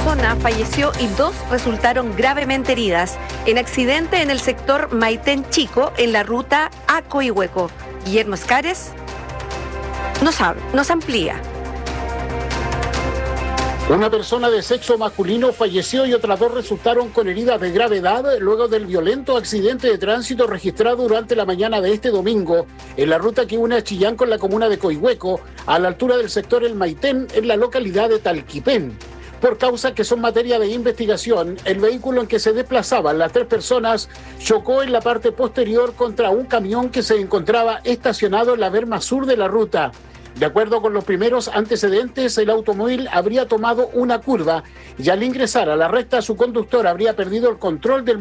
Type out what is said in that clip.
persona falleció y 2 resultaron gravemente heridas en accidente en el sector Maitén Chico, en la ruta a Coihueco. Guillermo Escares nos amplía. Una persona de sexo masculino falleció y otras 2 resultaron con heridas de gravedad luego del violento accidente de tránsito registrado durante la mañana de este domingo en la ruta que une a Chillán con la comuna de Coihueco, a la altura del sector El Maitén, en la localidad de Talquipén. Por causas que son materia de investigación, el vehículo en que se desplazaban las 3 personas chocó en la parte posterior contra un camión que se encontraba estacionado en la berma sur de la ruta. De acuerdo con los primeros antecedentes, el automóvil habría tomado una curva y al ingresar a la recta su conductor habría perdido el control del